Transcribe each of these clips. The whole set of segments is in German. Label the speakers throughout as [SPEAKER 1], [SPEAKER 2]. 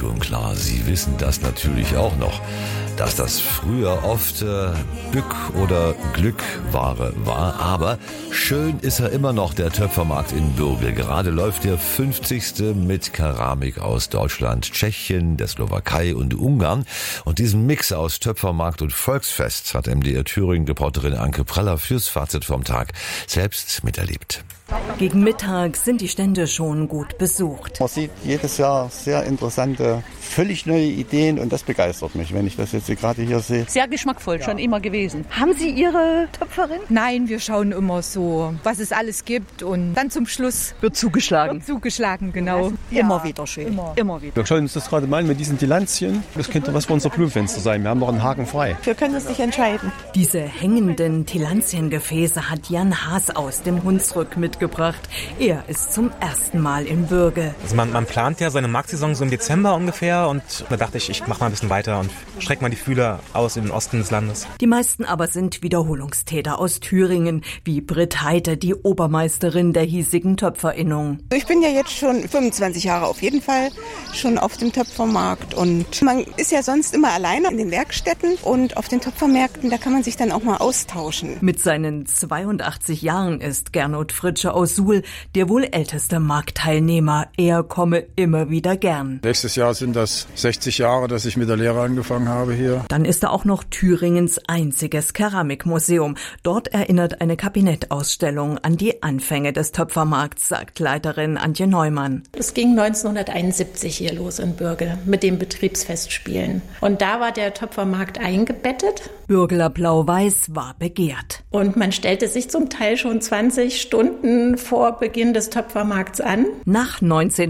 [SPEAKER 1] schon klar, Sie wissen das natürlich auch noch, dass das früher oft Glück oder Glückware war. Aber schön ist er immer noch, der Töpfermarkt in Bürgel. Gerade läuft der 50. mit Keramik aus Deutschland, Tschechien, der Slowakei und Ungarn. Und diesen Mix aus Töpfermarkt und Volksfest hat MDR Thüringen-Reporterin Anke Praller fürs Fazit vom Tag selbst miterlebt.
[SPEAKER 2] Gegen Mittag sind die Stände schon gut besucht.
[SPEAKER 3] Man sieht jedes Jahr sehr interessante, völlig neue Ideen und das begeistert mich, wenn ich das jetzt gerade hier sehe.
[SPEAKER 4] Sehr geschmackvoll, schon immer gewesen.
[SPEAKER 2] Haben Sie Ihre Töpferin?
[SPEAKER 5] Nein, wir schauen immer so, was es alles gibt und dann zum Schluss
[SPEAKER 2] Wird zugeschlagen.
[SPEAKER 5] genau.
[SPEAKER 2] Immer wieder schön. Immer wieder.
[SPEAKER 6] Wir schauen uns das gerade mal an mit diesen Tilanzien. Das könnte was für unser Blumenfenster sein. Wir haben noch einen Haken frei.
[SPEAKER 7] Wir können es nicht entscheiden.
[SPEAKER 2] Diese hängenden Tilanziengefäße hat Jan Haas aus dem Hunsrück mitgebracht. Er ist zum ersten Mal in Bürgel.
[SPEAKER 8] Also man plant ja seine Marktsaison so im Dezember ungefähr und da dachte ich mache mal ein bisschen weiter und strecke mal die Fühler aus in den Osten des Landes.
[SPEAKER 2] Die meisten aber sind Wiederholungstäter aus Thüringen, wie Britt Heite, die Obermeisterin der hiesigen Töpferinnung.
[SPEAKER 7] Ich bin ja jetzt schon 25 Jahre auf jeden Fall schon auf dem Töpfermarkt und man ist ja sonst immer alleine in den Werkstätten und auf den Töpfermärkten, da kann man sich dann auch mal austauschen.
[SPEAKER 2] Mit seinen 82 Jahren ist Gernot Fritsche aus Suhl der wohl älteste Marktteilnehmer. Er komme immer wieder gern.
[SPEAKER 9] Nächstes Jahr sind das 60 Jahre, dass ich mit der Lehre angefangen habe hier.
[SPEAKER 2] Dann ist da auch noch Thüringens einziges Keramikmuseum. Dort erinnert eine Kabinettausstellung an die Anfänge des Töpfermarkts, sagt Leiterin Antje Neumann.
[SPEAKER 10] Es ging 1971 hier los in Bürgel mit den Betriebsfestspielen. Und da war der Töpfermarkt eingebettet.
[SPEAKER 2] Bürgeler Blau-Weiß war begehrt.
[SPEAKER 10] Und man stellte sich zum Teil schon 20 Stunden vor Beginn des Töpfermarkts an.
[SPEAKER 2] Nach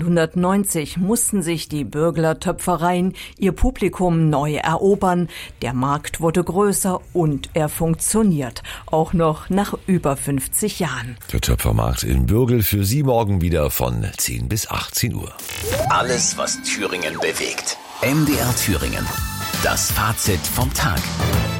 [SPEAKER 2] 1990 mussten sich die Bürgeler Töpfereien ihr Publikum neu erobern. Der Markt wurde größer und er funktioniert. Auch noch nach über 50 Jahren.
[SPEAKER 1] Der Töpfermarkt in Bürgel für Sie morgen wieder von 10 bis 18 Uhr.
[SPEAKER 11] Alles, was Thüringen bewegt. MDR Thüringen. Das Fazit vom Tag.